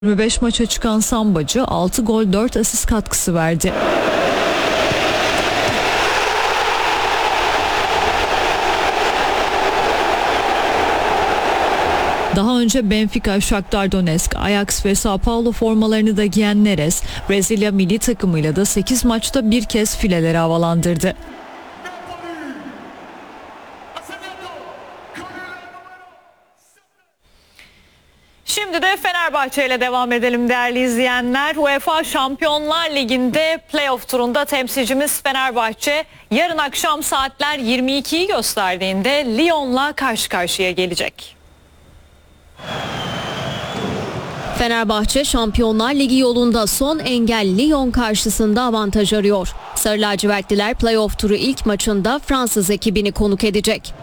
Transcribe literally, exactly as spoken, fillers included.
yirmi beş maça çıkan Sambacı altı gol dört asist katkısı verdi. Daha önce Benfica, Shakhtar Donetsk, Ajax ve Sao Paulo formalarını da giyen Neres, Brezilya milli takımıyla da sekiz maçta bir kez fileleri havalandırdı. Şimdi de Fenerbahçe ile devam edelim değerli izleyenler. UEFA Şampiyonlar Ligi'nde playoff turunda temsilcimiz Fenerbahçe yarın akşam saatler yirmi ikiyi gösterdiğinde Lyon'la karşı karşıya gelecek. Fenerbahçe Şampiyonlar Ligi yolunda son engel Lyon karşısında avantaj arıyor. Sarı lacivertliler playoff turu ilk maçında Fransız ekibini konuk edecek.